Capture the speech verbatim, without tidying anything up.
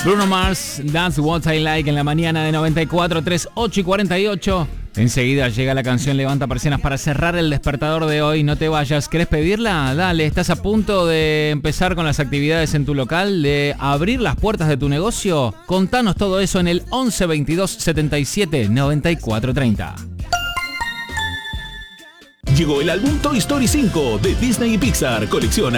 Bruno Mars, That's What I Like en la mañana de noventa y cuatro punto tres, ocho y cuarenta y ocho. Enseguida llega la canción Levanta Persianas para cerrar el despertador de hoy. No te vayas. ¿Querés pedirla? Dale, estás a punto de empezar con las actividades en tu local, de abrir las puertas de tu negocio. Contanos todo eso en el once veintidós setenta y siete noventa y cuatro treinta. Llegó el álbum Toy Story cinco de Disney y Pixar. Colecciona